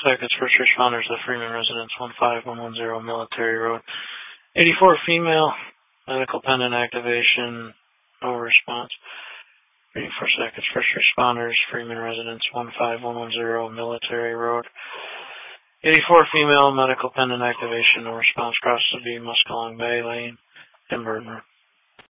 seconds, first responders to Freeman Residence, 15110 Military Road. 84 female, medical pendant activation, no response. 84 seconds, first responders, Freeman Residence, 15110 Military Road. 84 female, medical pendant activation, no response. Cross the B, Muscalong Bay Lane, and Burton Road.